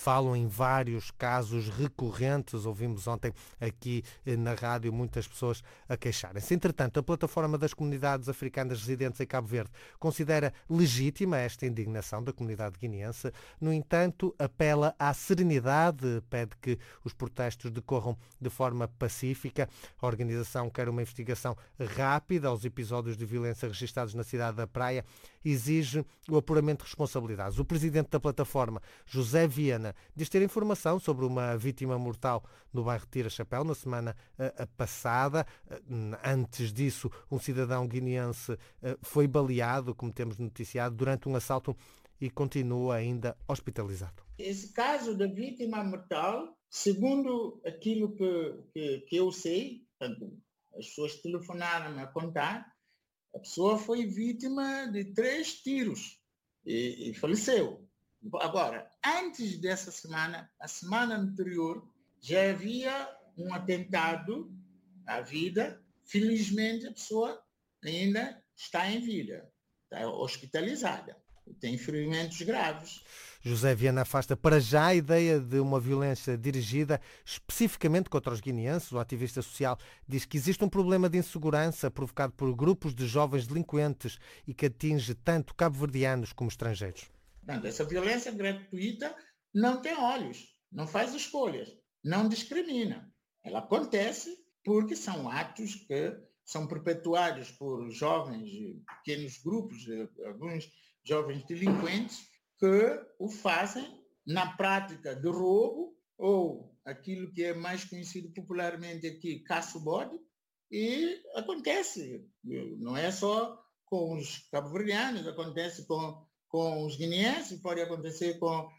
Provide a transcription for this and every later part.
falam em vários casos recorrentes. Ouvimos ontem aqui na rádio muitas pessoas a queixarem-se. Entretanto, a plataforma das comunidades africanas residentes em Cabo Verde considera legítima esta indignação da comunidade guineense. No entanto, apela à serenidade, pede que os protestos decorram de forma pacífica. A organização quer uma investigação rápida aos episódios de violência registrados na cidade da Praia, exige o apuramento de responsabilidades. O presidente da plataforma, José Viana, diz ter informação sobre uma vítima mortal no bairro Tira Chapéu na semana passada. Antes disso, um cidadão guineense foi baleado, como temos noticiado, durante um assalto e continua ainda hospitalizado. Esse caso da vítima mortal, segundo aquilo que eu sei, as pessoas telefonaram a contar, a pessoa foi vítima de 3 tiros e faleceu. Agora, antes dessa semana, a semana anterior, já havia um atentado à vida. Felizmente, a pessoa ainda está em vida, está hospitalizada, tem ferimentos graves. José Viana afasta para já a ideia de uma violência dirigida especificamente contra os guineenses. O ativista social diz que existe um problema de insegurança provocado por grupos de jovens delinquentes e que atinge tanto cabo-verdianos como estrangeiros. Essa violência gratuita não tem olhos, não faz escolhas, não discrimina. Ela acontece porque são atos que são perpetuados por jovens, pequenos grupos, alguns jovens delinquentes, que o fazem na prática de roubo ou aquilo que é mais conhecido popularmente aqui, caça-bode, e acontece. Não é só com os cabo-verdianos, acontece com os guineenses, pode acontecer com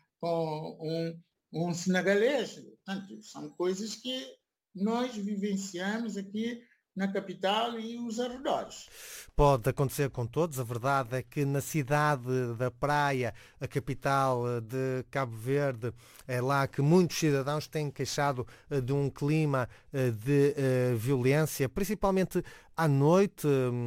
um senegalês. Portanto, são coisas que nós vivenciamos aqui na capital e os arredores. Pode acontecer com todos. A verdade é que na cidade da Praia, a capital de Cabo Verde, é lá que muitos cidadãos têm queixado de um clima de violência, principalmente à noite.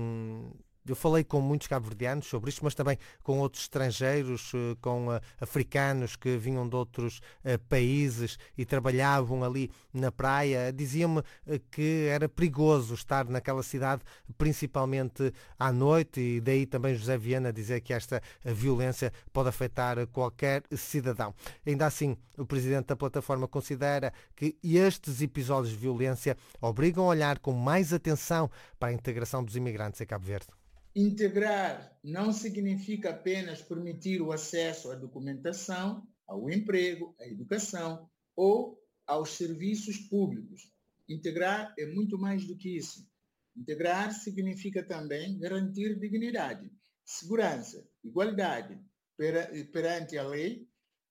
Eu falei com muitos cabo-verdianos sobre isto, mas também com outros estrangeiros, com africanos que vinham de outros países e trabalhavam ali na praia. Diziam-me que era perigoso estar naquela cidade, principalmente à noite, e daí também José Viana dizer que esta violência pode afetar qualquer cidadão. Ainda assim, o presidente da plataforma considera que estes episódios de violência obrigam a olhar com mais atenção para a integração dos imigrantes em Cabo Verde. Integrar não significa apenas permitir o acesso à documentação, ao emprego, à educação ou aos serviços públicos. Integrar é muito mais do que isso. Integrar significa também garantir dignidade, segurança, igualdade perante a lei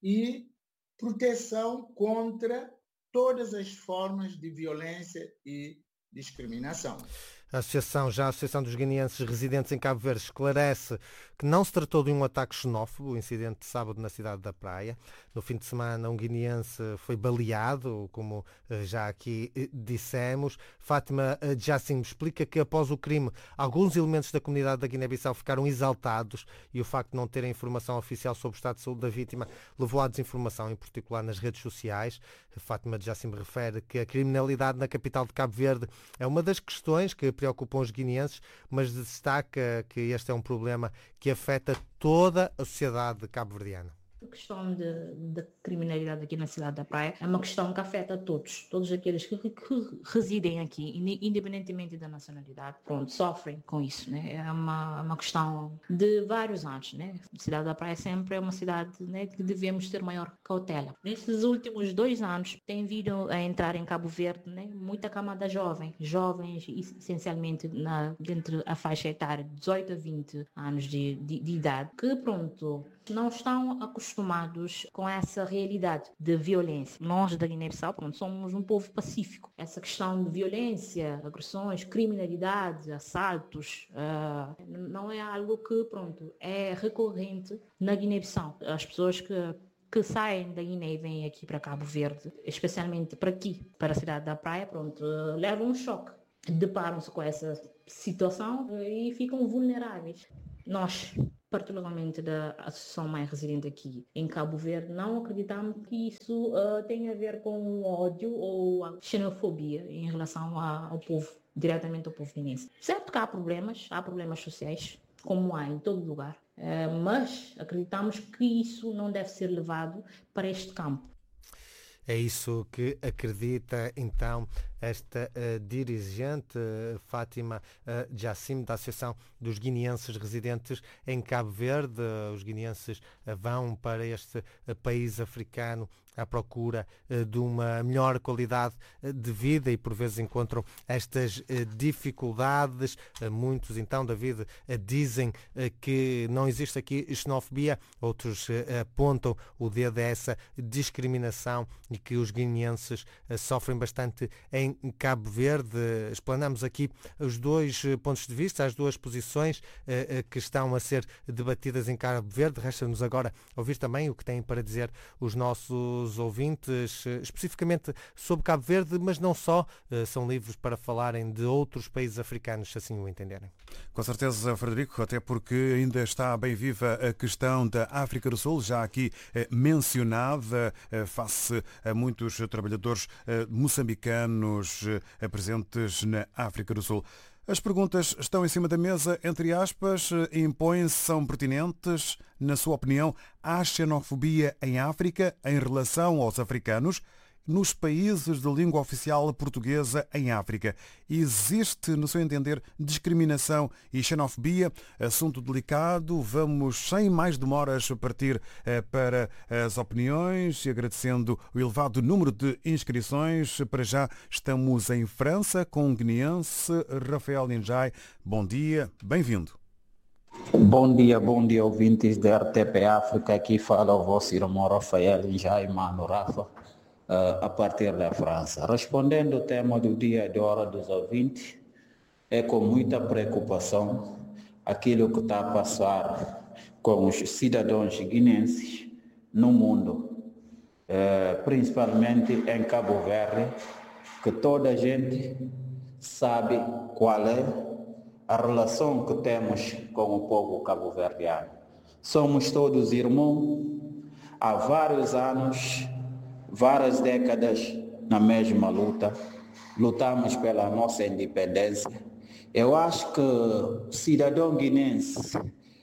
e proteção contra todas as formas de violência e discriminação. A Associação dos Guineenses Residentes em Cabo Verde esclarece que não se tratou de um ataque xenófobo, o incidente de sábado na cidade da Praia. No fim de semana, um guineense foi baleado, como já aqui dissemos. Fátima Jassim explica que após o crime, alguns elementos da comunidade da Guiné-Bissau ficaram exaltados e o facto de não terem informação oficial sobre o estado de saúde da vítima levou à desinformação, em particular nas redes sociais. Fátima Jassim refere que a criminalidade na capital de Cabo Verde é uma das questões que preocupam os guineenses, mas destaca que este é um problema que afeta toda a sociedade cabo-verdiana. A questão da criminalidade aqui na cidade da Praia é uma questão que afeta a todos aqueles que residem aqui, independentemente da nacionalidade, sofrem com isso, né? É uma questão de vários anos, né? A cidade da Praia sempre é uma cidade, né, que devemos ter maior cautela. Nesses últimos 2 anos tem vindo a entrar em Cabo Verde, né, muita camada jovens essencialmente dentro da faixa etária de 18 a 20 anos de idade, que não estão acostumados com essa realidade de violência. Nós da Guiné-Bissau, somos um povo pacífico. Essa questão de violência, agressões, criminalidade, assaltos, não é algo que, é recorrente na Guiné-Bissau. As pessoas que saem da Guiné e vêm aqui para Cabo Verde, especialmente para aqui, para a cidade da Praia, levam um choque. Deparam-se com essa situação e ficam vulneráveis. Nós, particularmente da associação mãe residente aqui em Cabo Verde, não acreditamos que isso tenha a ver com ódio ou a xenofobia em relação ao povo, diretamente ao povo guinense. Certo que há problemas sociais, como há em todo lugar, mas acreditamos que isso não deve ser levado para este campo. É isso que acredita então esta dirigente Fátima Jassim, da Associação dos Guineenses Residentes em Cabo Verde. Os guineenses vão para este país africano à procura de uma melhor qualidade de vida e por vezes encontram estas dificuldades. Muitos então, David, dizem que não existe aqui xenofobia, outros apontam o dedo a essa discriminação e que os guineenses sofrem bastante em Cabo Verde. Explanamos aqui os dois pontos de vista, as duas posições que estão a ser debatidas em Cabo Verde. Resta-nos agora ouvir também o que têm para dizer os nossos ouvintes, especificamente sobre Cabo Verde, mas não só, são livres para falarem de outros países africanos, se assim o entenderem. Com certeza, Frederico, até porque ainda está bem viva a questão da África do Sul, já aqui mencionada, face a muitos trabalhadores moçambicanos presentes na África do Sul. As perguntas estão em cima da mesa, entre aspas, impõem-se, são pertinentes. Na sua opinião, há xenofobia em África em relação aos africanos? Nos países de língua oficial portuguesa em África, existe, no seu entender, discriminação e xenofobia? Assunto delicado. Vamos, sem mais demoras, partir para as opiniões e agradecendo o elevado número de inscrições. Para já estamos em França com o guineense Rafael Ninjai. Bom dia, bem-vindo. Bom dia, ouvintes da RTP África. Aqui fala o vosso irmão Rafael Ninjai, mano Rafa, a partir da França. Respondendo ao tema do dia de hora dos ouvintes, é com muita preocupação aquilo que está a passar com os cidadãos guinenses no mundo, principalmente em Cabo Verde, que toda a gente sabe qual é a relação que temos com o povo cabo-verdiano. Somos todos irmãos, há vários anos, várias décadas na mesma luta, lutamos pela nossa independência. Eu acho que o cidadão guinense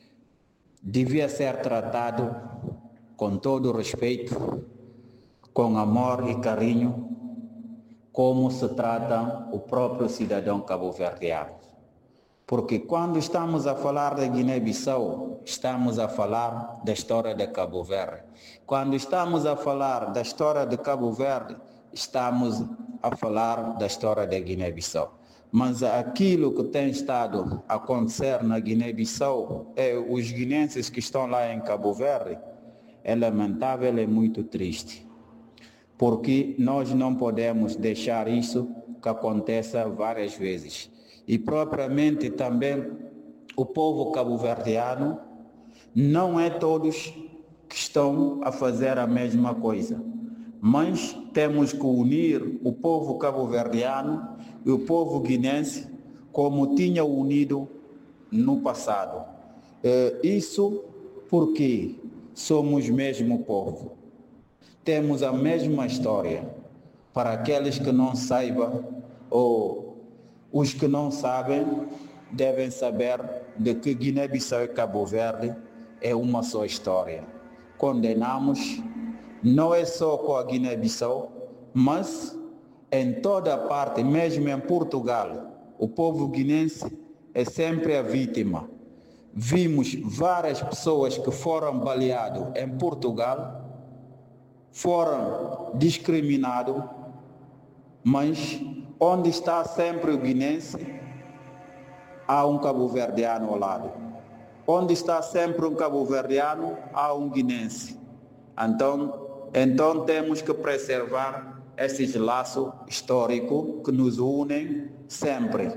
devia ser tratado com todo respeito, com amor e carinho, como se trata o próprio cidadão cabo-verdiano. Porque quando estamos a falar da Guiné-Bissau, estamos a falar da história de Cabo Verde. Quando estamos a falar da história de Cabo Verde, estamos a falar da história da Guiné-Bissau. Mas aquilo que tem estado a acontecer na Guiné-Bissau, os guinenses que estão lá em Cabo Verde, é lamentável, é muito triste. Porque nós não podemos deixar isso que aconteça várias vezes. E propriamente também o povo cabo-verdiano, não é todos que estão a fazer a mesma coisa, mas temos que unir o povo cabo-verdiano e o povo guinense como tinha unido no passado. Isso porque somos mesmo povo, temos a mesma história. Para aqueles que não saibam, ou os que não sabem, devem saber de que Guiné-Bissau e Cabo Verde é uma só história. Condenamos, não é só com a Guiné-Bissau, mas em toda a parte, mesmo em Portugal, o povo guinense é sempre a vítima. Vimos várias pessoas que foram baleadas em Portugal, foram discriminados, mas onde está sempre o guinense, há um cabo-verdiano ao lado. Onde está sempre um cabo-verdiano, há um guinense. Então temos que preservar esses laços históricos que nos unem sempre.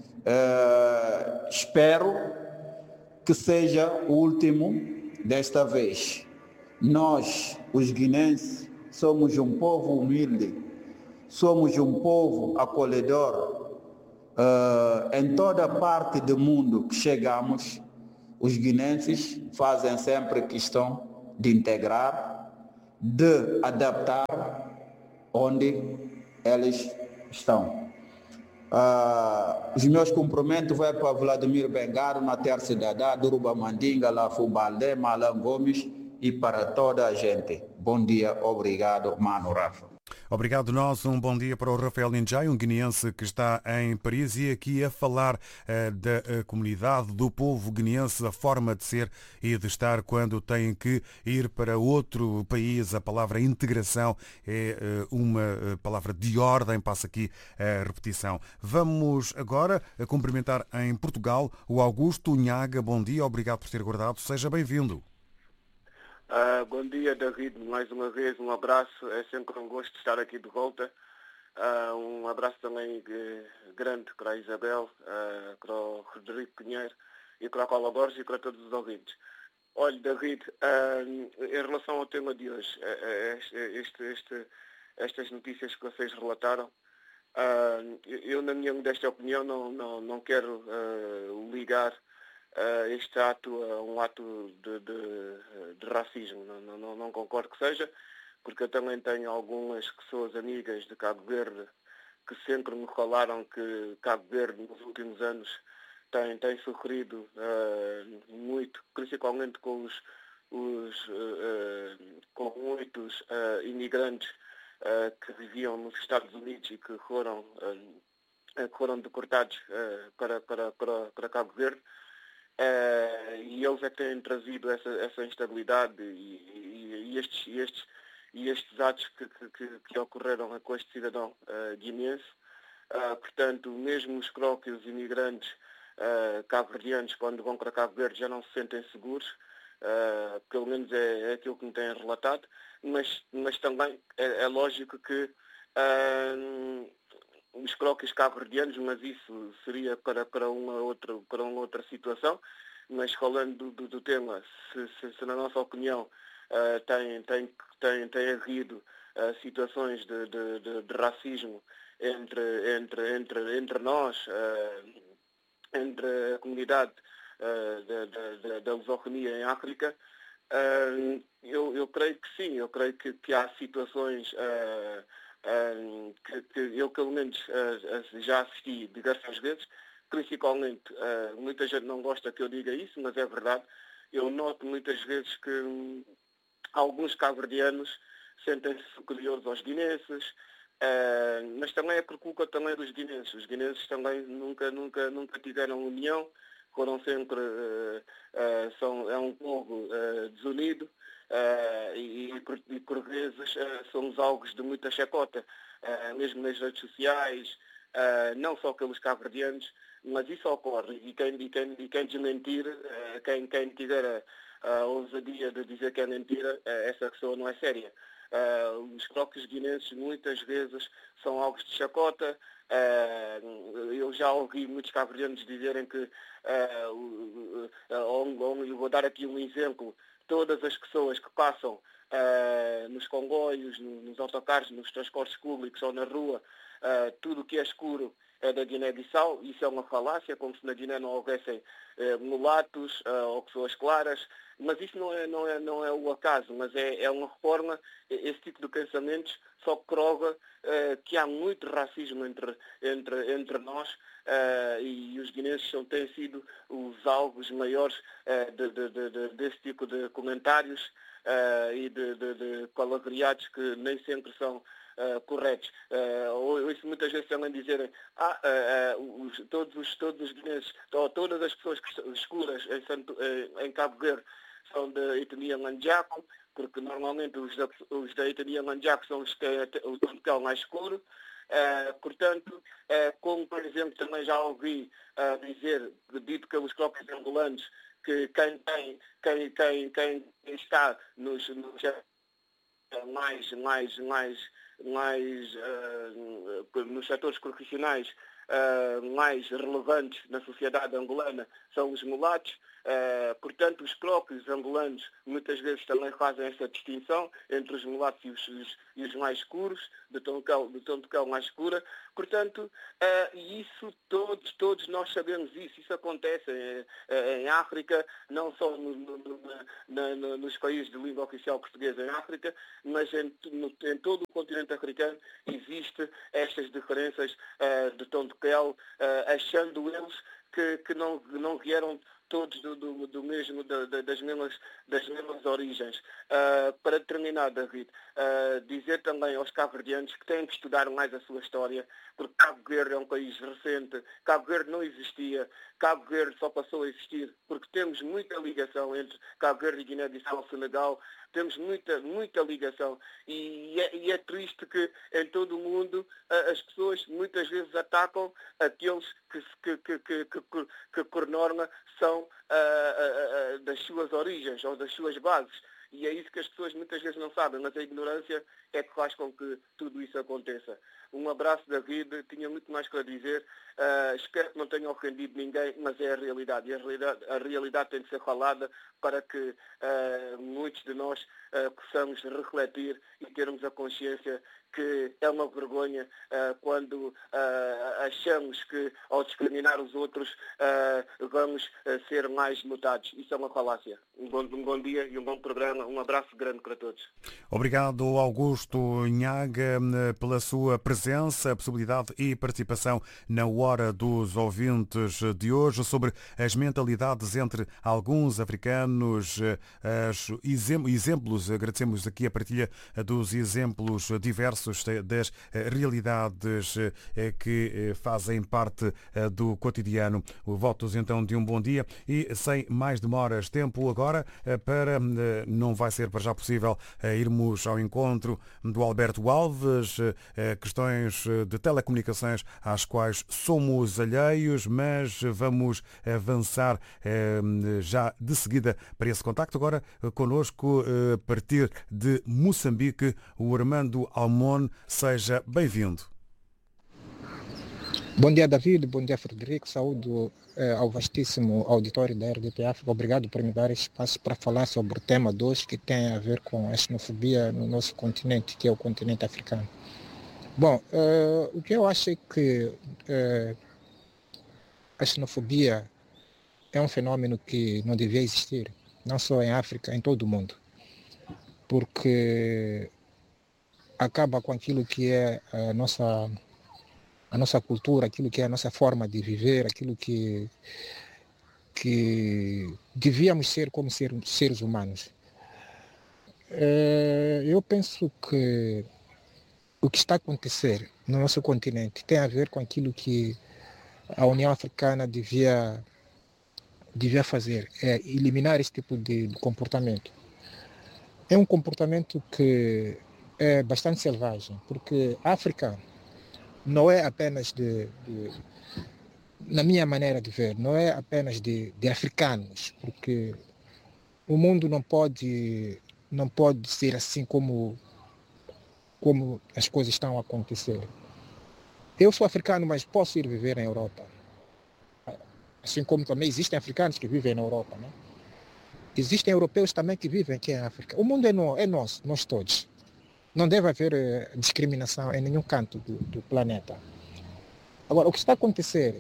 Espero que seja o último desta vez. Nós, os guinenses, somos um povo humilde. Somos um povo acolhedor. Em toda parte do mundo que chegamos, os guinenses fazem sempre questão de integrar, de adaptar onde eles estão. Os meus cumprimentos vão para Vladimir Bengaro, na Terra Cidadã, Duruba Mandinga, Lafu Balde, Malan Gomes e para toda a gente. Bom dia, obrigado, Mano Rafa. Obrigado nós, um bom dia para o Rafael Ninjai, um guineense que está em Paris e aqui a falar da comunidade, do povo guineense, a forma de ser e de estar quando têm que ir para outro país. A palavra integração é uma palavra de ordem, passa aqui a repetição. Vamos agora a cumprimentar em Portugal o Augusto Unhaga. Bom dia, obrigado por ter aguardado, seja bem-vindo. Bom dia, David, mais uma vez um abraço, é sempre um gosto de estar aqui de volta. Um abraço também grande para a Isabel, para o Rodrigo Pinheiro e para a Paula Borges e para todos os ouvintes. Olha, David, em relação ao tema de hoje, estas notícias que vocês relataram, eu na minha modesta opinião não quero ligar este ato a um ato de racismo. Não concordo que seja, porque eu também tenho algumas pessoas amigas de Cabo Verde que sempre me falaram que Cabo Verde nos últimos anos tem sofrido muito, principalmente com muitos imigrantes que viviam nos Estados Unidos e que foram deportados para Cabo Verde. E eles é que têm trazido essa instabilidade e estes atos que ocorreram com este cidadão guineense. Portanto, mesmo os próprios imigrantes cabo-verdianos, quando vão para Cabo Verde, já não se sentem seguros, pelo menos é aquilo que me têm relatado, mas também é lógico que os próprios cabo-verdianos, mas isso seria para uma outra situação. Mas falando do tema, se na nossa opinião tem havido situações de racismo entre nós, entre a comunidade da lusofonia em África, eu creio que sim, eu creio que há situações que eu pelo menos já assisti diversas vezes, principalmente, muita gente não gosta que eu diga isso, mas é verdade, eu noto muitas vezes que alguns cabo-verdianos sentem-se superiores aos guineenses, mas também é por culpa também dos guineenses. Os guineenses também nunca tiveram união, foram sempre, é um povo desunido. E por vezes somos alvos de muita chacota, mesmo nas redes sociais, não só pelos cabo-verdianos, mas isso ocorre. E quem desmentir, quem tiver a ousadia de dizer que é mentira, essa pessoa não é séria. Os próprios guineenses muitas vezes são alvos de chacota. Eu já ouvi muitos cabo-verdianos dizerem que, eu vou dar aqui um exemplo, todas as pessoas que passam nos comboios, nos autocarros, nos transportes públicos ou na rua, tudo o que é escuro é da Guiné-Bissau. Isso é uma falácia, como se na Guiné não houvessem mulatos ou pessoas claras, mas isso não é o acaso, mas é uma forma, esse tipo de pensamentos só prova que há muito racismo entre nós, e os guineenses têm sido os alvos maiores desse tipo de comentários e de palavreados que nem sempre são corretos. Ouço muitas vezes também dizerem todos os guineenses, ou todas as pessoas escuras em Cabo Verde são da etnia Manjaco, porque normalmente os da etnia Manjaco são os que o tom mais escuro. Portanto, como por exemplo também já ouvi dito pelos próprios angolanos, que quem está nos nos setores profissionais mais relevantes na sociedade angolana são os mulatos. Portanto, os próprios angolanos muitas vezes também fazem essa distinção entre os mulatos e os mais escuros, de tom de pele mais escura. Portanto, isso todos nós sabemos isso. Isso acontece em África, não só nos países de língua oficial portuguesa em África, mas em todo o continente africano existe estas diferenças de tom de pele, achando eles que não vieram todos das mesmas origens. Para terminar, David, dizer também aos cabo-verdianos que têm que estudar mais a sua história, porque Cabo Verde é um país recente, Cabo Verde não existia, Cabo Verde só passou a existir porque temos muita ligação entre Cabo Verde e Guiné-Bissau, Senegal, temos muita ligação e é triste que em todo o mundo as pessoas muitas vezes atacam aqueles que por norma são das suas origens ou das suas bases. E é isso que as pessoas muitas vezes não sabem, mas a ignorância é que faz com que tudo isso aconteça. Um abraço, David, tinha muito mais para dizer. Espero que não tenha ofendido ninguém, mas é a realidade. E a realidade tem de ser falada para que muitos de nós possamos refletir e termos a consciência que é uma vergonha quando achamos que ao discriminar os outros vamos ser mais notados. Isso é uma falácia. Um bom dia e um bom programa. Um abraço grande para todos. Obrigado, Augusto Nhaga, pela sua presença, possibilidade e participação na Hora dos Ouvintes de hoje sobre as mentalidades entre alguns africanos, exemplos. Agradecemos aqui a partilha dos exemplos diversos das realidades que fazem parte do cotidiano. Votos então de um bom dia e sem mais demoras, tempo agora para, não vai ser para já possível irmos ao encontro do Alberto Alves, questões de telecomunicações às quais somos alheios, mas vamos avançar já de seguida para esse contacto. Agora connosco, a partir de Moçambique, o Armando Almon. Seja bem-vindo. Bom dia, David. Bom dia, Frederico. Saúde ao vastíssimo auditório da RDP África. Obrigado por me dar espaço para falar sobre o tema 2, que tem a ver com a xenofobia no nosso continente, que é o continente africano. Bom, o que eu acho é que a xenofobia é um fenômeno que não devia existir, não só em África, em todo o mundo, porque acaba com aquilo que é a nossa cultura, aquilo que é a nossa forma de viver, aquilo que devíamos ser como seres humanos. Eu penso que o que está a acontecer no nosso continente tem a ver com aquilo que a União Africana devia fazer, é eliminar esse tipo de comportamento. É um comportamento que é bastante selvagem, porque a África não é apenas na minha maneira de ver, não é apenas de africanos, porque o mundo não pode ser assim como as coisas estão a acontecer. Eu sou africano, mas posso ir viver na Europa. Assim como também existem africanos que vivem na Europa, né? Existem europeus também que vivem aqui em África. O mundo é nosso, nós todos. Não deve haver discriminação em nenhum canto do planeta. Agora, o que está a acontecer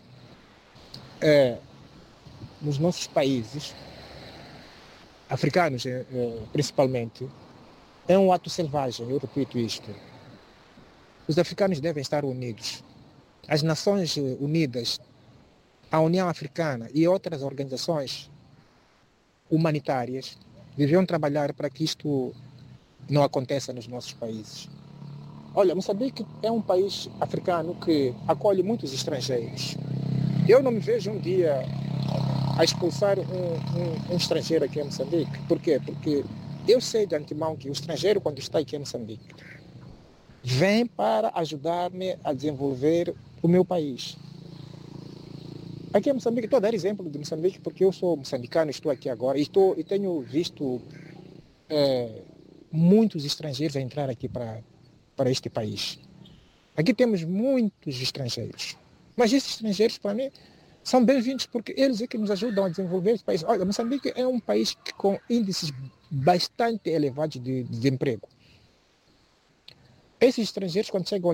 nos nossos países, africanos principalmente, é um ato selvagem, eu repito isto. Os africanos devem estar unidos. As Nações Unidas, a União Africana e outras organizações humanitárias deviam trabalhar para que isto não aconteça nos nossos países. Olha, Moçambique é um país africano que acolhe muitos estrangeiros. Eu não me vejo um dia a expulsar um estrangeiro aqui em Moçambique. Por quê? Porque eu sei de antemão que o estrangeiro, quando está aqui em Moçambique, vem para ajudar-me a desenvolver o meu país. Aqui em Moçambique, estou a dar exemplo de Moçambique porque eu sou moçambicano, estou aqui agora e tenho visto muitos estrangeiros a entrar aqui para este país. Aqui temos muitos estrangeiros, mas esses estrangeiros, para mim, são bem-vindos porque eles é que nos ajudam a desenvolver esse país. Olha, Moçambique é um país com índices bastante elevados de desemprego. Esses estrangeiros, quando chegam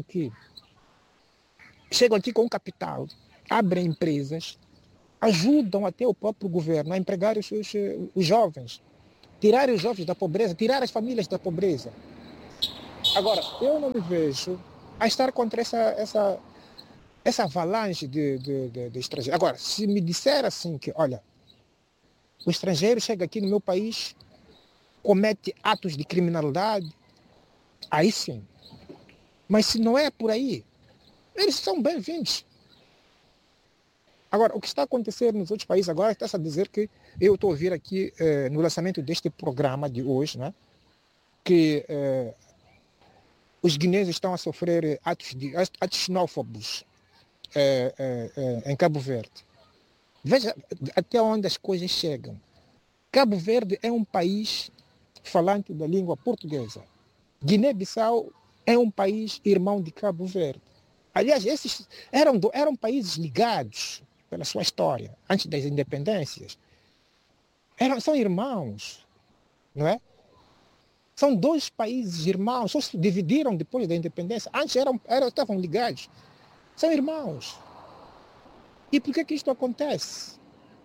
aqui com capital, abrem empresas, ajudam até o próprio governo a empregar os jovens, tirar os jovens da pobreza, tirar as famílias da pobreza. Agora, eu não me vejo a estar contra essa avalanche de estrangeiros. Agora, se me disser assim que, olha, o estrangeiro chega aqui no meu país, comete atos de criminalidade, aí sim. Mas se não é por aí, eles são bem-vindos. Agora, o que está acontecendo nos outros países agora está a dizer que eu estou a ouvir aqui no lançamento deste programa de hoje, né, que os guineenses estão a sofrer atos xenófobos em Cabo Verde. Veja até onde as coisas chegam. Cabo Verde é um país falante da língua portuguesa. Guiné-Bissau é um país irmão de Cabo Verde. Aliás, esses eram países ligados pela sua história, antes das independências. São irmãos, não é? São dois países irmãos, só se dividiram depois da independência. Antes estavam ligados. São irmãos. E por que isto acontece?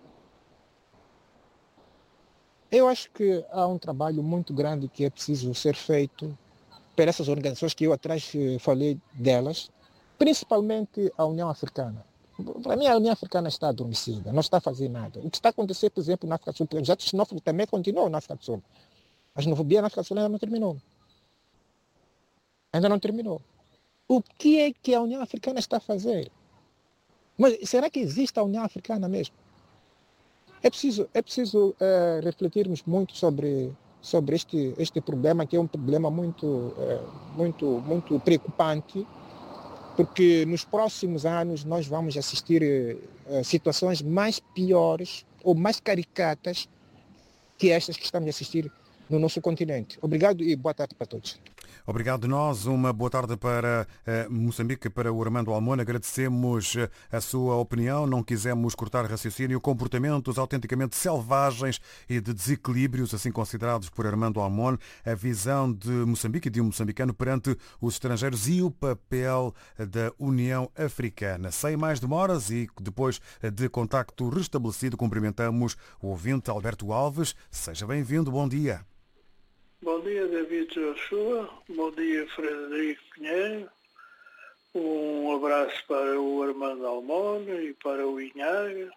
Eu acho que há um trabalho muito grande que é preciso ser feito por essas organizações que eu atrás falei delas, principalmente a União Africana. Para mim, a União Africana está adormecida, não está a fazer nada. O que está acontecendo, por exemplo, na África do Sul, os atos xenófobos também continuam na África do Sul. A xenofobia na África do Sul ainda não terminou. Ainda não terminou. O que é que a União Africana está a fazer? Mas será que existe a União Africana mesmo? É preciso refletirmos muito sobre este problema, que é um problema muito preocupante, porque nos próximos anos nós vamos assistir situações mais piores ou mais caricatas que estas que estamos a assistir no nosso continente. Obrigado e boa tarde para todos. Obrigado a nós. Uma boa tarde para Moçambique, para o Armando Almona. Agradecemos a sua opinião. Não quisemos cortar raciocínio. Comportamentos autenticamente selvagens e de desequilíbrios, assim considerados por Armando Almona. A visão de Moçambique e de um moçambicano perante os estrangeiros e o papel da União Africana. Sem mais demoras e depois de contacto restabelecido, cumprimentamos o ouvinte Alberto Alves. Seja bem-vindo. Bom dia. Bom dia, David Joshua. Bom dia, Frederico Pinheiro. Um abraço para o Armando Almona e para o Inhaga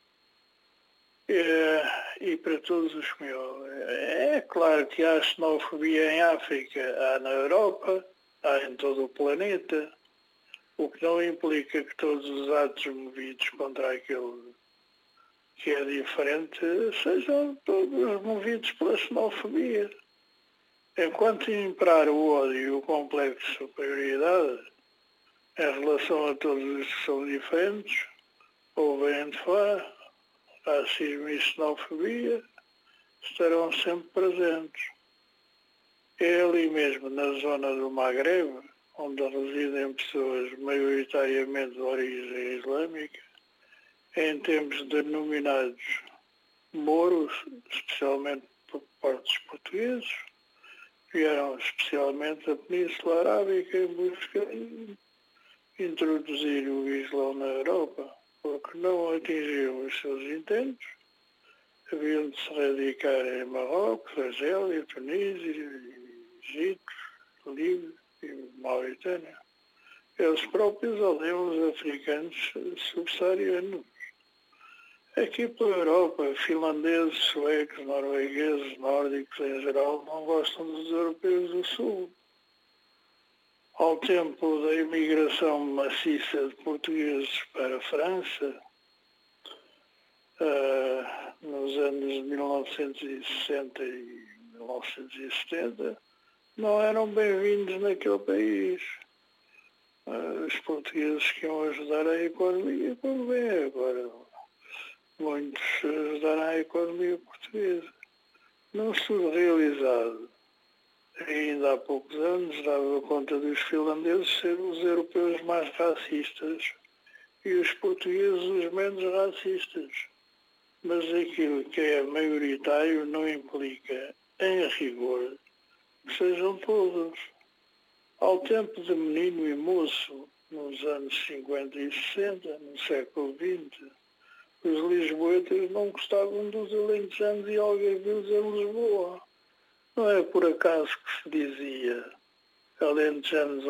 e para todos os que me ouvem. É claro que há xenofobia em África, há na Europa, há em todo o planeta, o que não implica que todos os atos movidos contra aquele que é diferente sejam todos movidos pela xenofobia. Enquanto imperar o ódio e o complexo de superioridade em relação a todos os que são diferentes, ou vêm de fora, racismo e xenofobia estarão sempre presentes. É ali mesmo, na zona do Magreb, onde residem pessoas maioritariamente de origem islâmica, em tempos denominados mouros, especialmente por parte dos portugueses, vieram especialmente da Península Arábica em busca de introduzir o Islão na Europa, porque não atingiam os seus intentos, haviam de se radicar em Marrocos, Argélia, Tunísia, Egito, Líbia e Mauritânia. Eles próprios odeiam os africanos subsaarianos. Aqui pela Europa, finlandeses, suecos, noruegueses, nórdicos em geral, não gostam dos europeus do Sul. Ao tempo da imigração maciça de portugueses para a França, nos anos de 1960 e 1970, não eram bem-vindos naquele país. Os portugueses que iam ajudar a economia, como bem agora, muitos ajudaram a economia portuguesa. Num estudo realizado ainda há poucos anos, dava conta dos finlandeses serem os europeus mais racistas e os portugueses os menos racistas. Mas aquilo que é maioritário não implica, em rigor, que sejam todos. Ao tempo de menino e moço, nos anos 50 e 60, no século XX, os lisboetas não gostavam dos alentejanos e algarvios em Lisboa. Não é por acaso que se dizia alentejanos